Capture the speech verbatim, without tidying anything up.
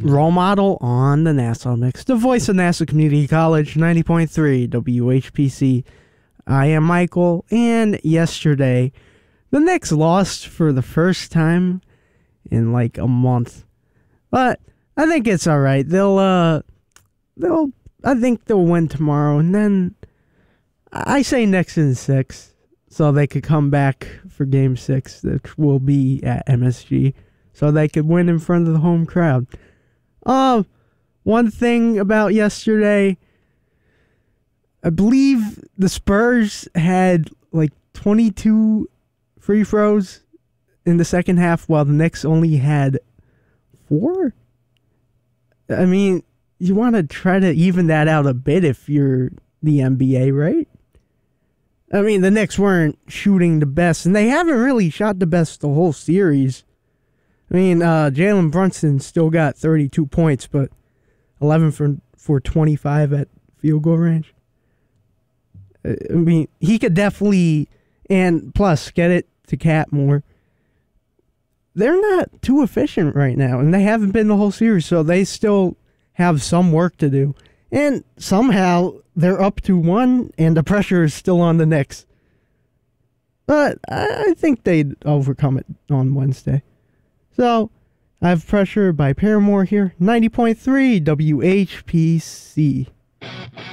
role model on the NASA Mix, the voice of NASA Community College, ninety point three W H P C. I am Michael, and yesterday, the Knicks lost for the first time in like a month. But I think it's all right. They'll, uh, they'll, I think they'll win tomorrow, and then I say Knicks in six, so they could come back for Game Six, that will be at M S G, so they could win in front of the home crowd. Uh, one thing about yesterday, I believe the Spurs had like twenty-two free throws in the second half, while the Knicks only had four. I mean, you want to try to even that out a bit if you're the N B A, right? I mean, the Knicks weren't shooting the best, and they haven't really shot the best the whole series. I mean, uh, Jalen Brunson still got thirty-two points, but eleven for, for twenty-five at field goal range. I mean, he could definitely, and plus, get it to Cat more. They're not too efficient right now, and they haven't been the whole series, so they still have some work to do. And somehow, they're up to one, and the pressure is still on the Knicks. But I think they'd overcome it on Wednesday. So, I have Pressure by Paramore here, ninety point three W H P C.